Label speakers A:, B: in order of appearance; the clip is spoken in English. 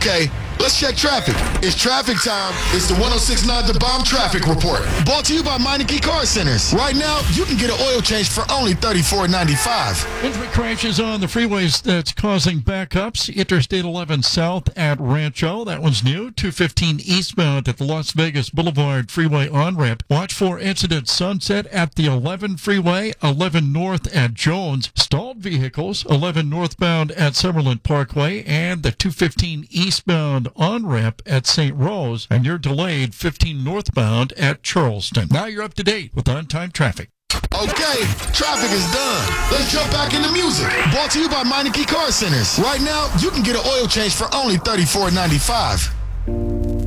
A: Okay, let's check traffic. It's traffic time. It's the 1069 The Bomb Traffic Report. Brought to you by Meineke Car Centers. Right now, you can get an oil change for only $34.95.
B: Injury crashes on the freeways that's causing backups. Interstate 11 south at Rancho. That one's new. 215 eastbound at the Las Vegas Boulevard Freeway on-ramp. Watch for incident Sunset at the 11 freeway. 11 north at Jones. Stalled vehicles. 11 northbound at Summerlin Parkway. And the 215 eastbound on-ramp at St. Rose. And you're delayed 15 northbound at Charleston. Now you're up to date with on-time traffic.
A: Okay, traffic is done. Let's jump back into music. Brought to you by Meineke Car Centers. Right now, you can get an oil change for only $34.95.